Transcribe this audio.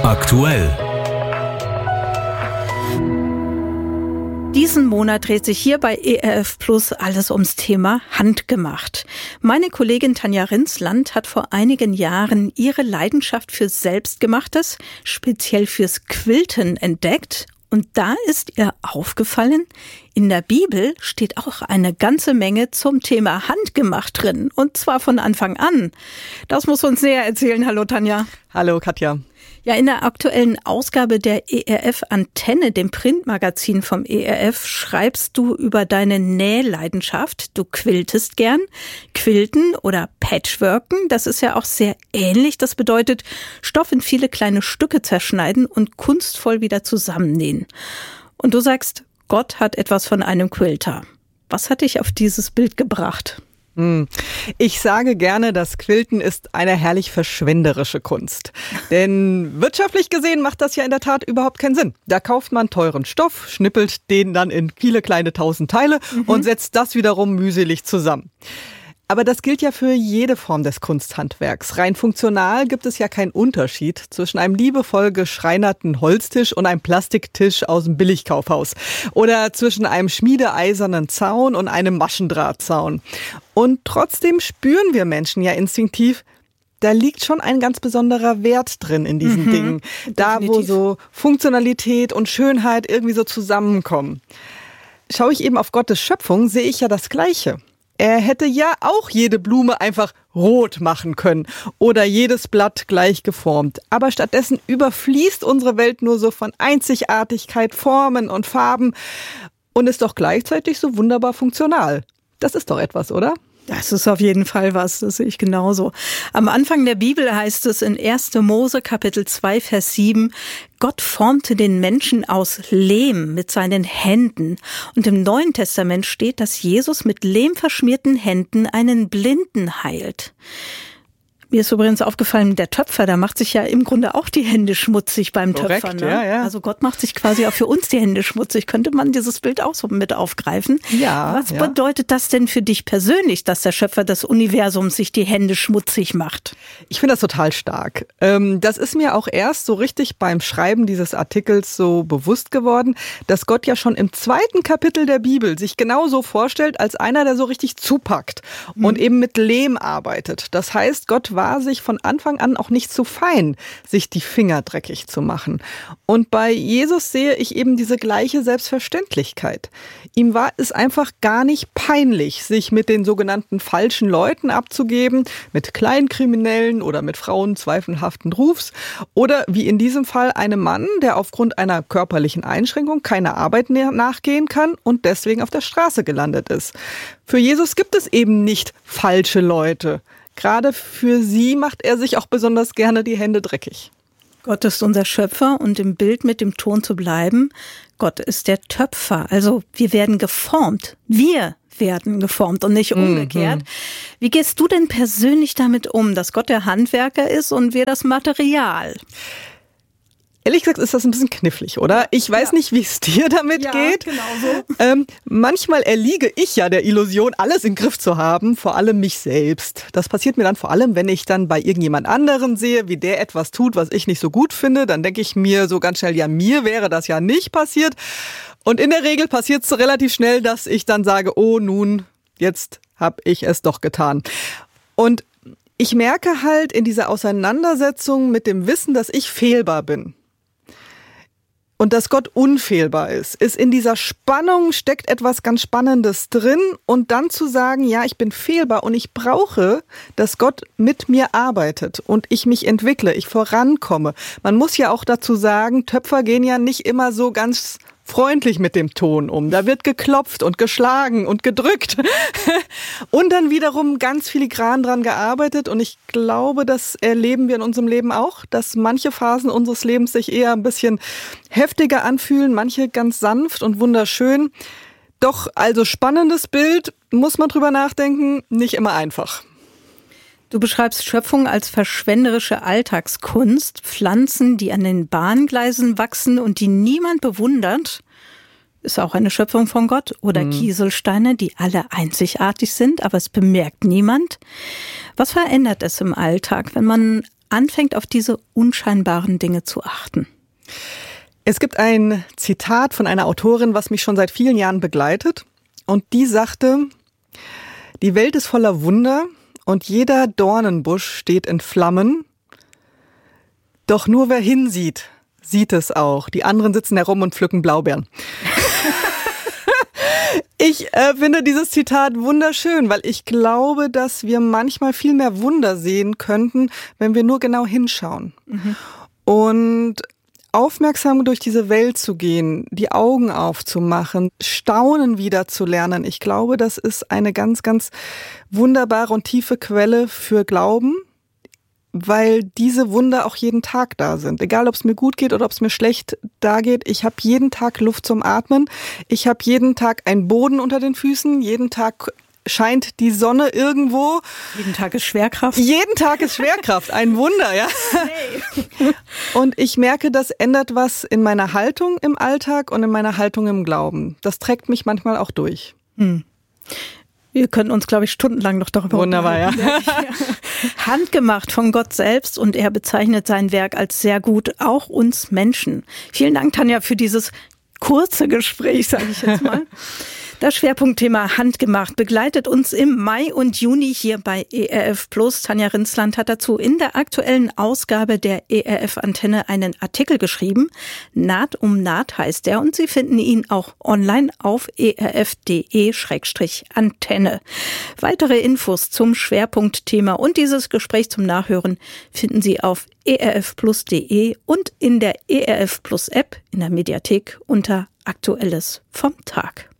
Aktuell. Diesen Monat dreht sich hier bei ERF Plus alles ums Thema Handgemacht. Meine Kollegin Tanja Rinsland hat vor einigen Jahren ihre Leidenschaft für Selbstgemachtes, speziell fürs Quilten, entdeckt. Und da ist ihr aufgefallen, in der Bibel steht auch eine ganze Menge zum Thema Handgemacht drin. Und zwar von Anfang an. Das muss uns näher erzählen. Hallo Tanja. Hallo Katja. Ja, in der aktuellen Ausgabe der ERF Antenne, dem Printmagazin vom ERF, schreibst du über deine Nähleidenschaft. Du quiltest gern. Quilten oder Patchworken, das ist ja auch sehr ähnlich. Das bedeutet, Stoff in viele kleine Stücke zerschneiden und kunstvoll wieder zusammennähen. Und du sagst, Gott hat etwas von einem Quilter. Was hat dich auf dieses Bild gebracht? Ich sage gerne, das Quilten ist eine herrlich verschwenderische Kunst. Denn wirtschaftlich gesehen macht das ja in der Tat überhaupt keinen Sinn. Da kauft man teuren Stoff, schnippelt den dann in viele kleine 1000 Teile und setzt das wiederum mühselig zusammen. Aber das gilt ja für jede Form des Kunsthandwerks. Rein funktional gibt es ja keinen Unterschied zwischen einem liebevoll geschreinerten Holztisch und einem Plastiktisch aus dem Billigkaufhaus. Oder zwischen einem schmiedeeisernen Zaun und einem Maschendrahtzaun. Und trotzdem spüren wir Menschen ja instinktiv, da liegt schon ein ganz besonderer Wert drin in diesen Dingen. Da, definitiv. Wo so Funktionalität und Schönheit irgendwie so zusammenkommen. Schaue ich eben auf Gottes Schöpfung, sehe ich ja das Gleiche. Er hätte ja auch jede Blume einfach rot machen können oder jedes Blatt gleich geformt. Aber stattdessen überfließt unsere Welt nur so von Einzigartigkeit, Formen und Farben und ist doch gleichzeitig so wunderbar funktional. Das ist doch etwas, oder? Das ist auf jeden Fall was, das sehe ich genauso. Am Anfang der Bibel heißt es in 1. Mose Kapitel 2, Vers 7, Gott formte den Menschen aus Lehm mit seinen Händen. Und im Neuen Testament steht, dass Jesus mit lehmverschmierten Händen einen Blinden heilt. Mir ist übrigens aufgefallen, der Töpfer, der macht sich ja im Grunde auch die Hände schmutzig beim Korrekt, Töpfern. Ne? Ja. Also Gott macht sich quasi auch für uns die Hände schmutzig. Könnte man dieses Bild auch so mit aufgreifen? Ja. Was bedeutet das denn für dich persönlich, dass der Schöpfer des Universums sich die Hände schmutzig macht? Ich finde das total stark. Das ist mir auch erst so richtig beim Schreiben dieses Artikels so bewusst geworden, dass Gott ja schon im 2. Kapitel der Bibel sich genauso vorstellt als einer, der so richtig zupackt und eben mit Lehm arbeitet. Das heißt, Gott war sich von Anfang an auch nicht zu fein, sich die Finger dreckig zu machen. Und bei Jesus sehe ich eben diese gleiche Selbstverständlichkeit. Ihm war es einfach gar nicht peinlich, sich mit den sogenannten falschen Leuten abzugeben, mit Kleinkriminellen oder mit Frauen zweifelhaften Rufs oder wie in diesem Fall einem Mann, der aufgrund einer körperlichen Einschränkung keiner Arbeit nachgehen kann und deswegen auf der Straße gelandet ist. Für Jesus gibt es eben nicht falsche Leute. Gerade für sie macht er sich auch besonders gerne die Hände dreckig. Gott ist unser Schöpfer und im Bild mit dem Ton zu bleiben, Gott ist der Töpfer. Also wir werden geformt. Wir werden geformt und nicht umgekehrt. Wie gehst du denn persönlich damit um, dass Gott der Handwerker ist und wir das Material? Ehrlich gesagt ist das ein bisschen knifflig, oder? Ich weiß nicht, wie es dir damit geht. Genau so. Manchmal erliege ich ja der Illusion, alles im Griff zu haben, vor allem mich selbst. Das passiert mir dann vor allem, wenn ich dann bei irgendjemand anderen sehe, wie der etwas tut, was ich nicht so gut finde. Dann denke ich mir so ganz schnell, ja, mir wäre das ja nicht passiert. Und in der Regel passiert es relativ schnell, dass ich dann sage, oh nun, jetzt habe ich es doch getan. Und ich merke halt in dieser Auseinandersetzung mit dem Wissen, dass ich fehlbar bin. Und dass Gott unfehlbar ist in dieser Spannung steckt etwas ganz Spannendes drin. Und dann zu sagen, ja, ich bin fehlbar und ich brauche, dass Gott mit mir arbeitet und ich mich entwickle, ich vorankomme. Man muss ja auch dazu sagen, Töpfer gehen ja nicht immer so ganz freundlich mit dem Ton um. Da wird geklopft und geschlagen und gedrückt und dann wiederum ganz filigran dran gearbeitet. Und ich glaube, das erleben wir in unserem Leben auch, dass manche Phasen unseres Lebens sich eher ein bisschen heftiger anfühlen, manche ganz sanft und wunderschön. Doch also spannendes Bild, muss man drüber nachdenken, nicht immer einfach. Du beschreibst Schöpfung als verschwenderische Alltagskunst, Pflanzen, die an den Bahngleisen wachsen und die niemand bewundert. Ist auch eine Schöpfung von Gott. Oder Kieselsteine, die alle einzigartig sind, aber es bemerkt niemand. Was verändert es im Alltag, wenn man anfängt, auf diese unscheinbaren Dinge zu achten? Es gibt ein Zitat von einer Autorin, was mich schon seit vielen Jahren begleitet. Und die sagte, die Welt ist voller Wunder und jeder Dornenbusch steht in Flammen. Doch nur wer hinsieht, sieht es auch. Die anderen sitzen herum und pflücken Blaubeeren. Ich finde dieses Zitat wunderschön, weil ich glaube, dass wir manchmal viel mehr Wunder sehen könnten, wenn wir nur genau hinschauen. Mhm. Und aufmerksam durch diese Welt zu gehen, die Augen aufzumachen, Staunen wieder zu lernen. Ich glaube, das ist eine ganz, ganz wunderbare und tiefe Quelle für Glauben, weil diese Wunder auch jeden Tag da sind. Egal, ob es mir gut geht oder ob es mir schlecht da geht. Ich habe jeden Tag Luft zum Atmen. Ich habe jeden Tag einen Boden unter den Füßen. Jeden Tag scheint die Sonne irgendwo. Jeden Tag ist Schwerkraft. Jeden Tag ist Schwerkraft. Ein Wunder, ja. Hey. Und ich merke, das ändert was in meiner Haltung im Alltag und in meiner Haltung im Glauben. Das trägt mich manchmal auch durch. Wir können uns, glaube ich, stundenlang noch darüber Wunderbar, ja. Handgemacht von Gott selbst und er bezeichnet sein Werk als sehr gut, auch uns Menschen. Vielen Dank, Tanja, für dieses kurze Gespräch, sage ich jetzt mal. Das Schwerpunktthema Handgemacht begleitet uns im Mai und Juni hier bei ERF Plus. Tanja Rinzland hat dazu in der aktuellen Ausgabe der ERF-Antenne einen Artikel geschrieben. Naht um Naht heißt er und Sie finden ihn auch online auf erf.de/Antenne. Weitere Infos zum Schwerpunktthema und dieses Gespräch zum Nachhören finden Sie auf erfplus.de und in der ERF Plus App in der Mediathek unter Aktuelles vom Tag.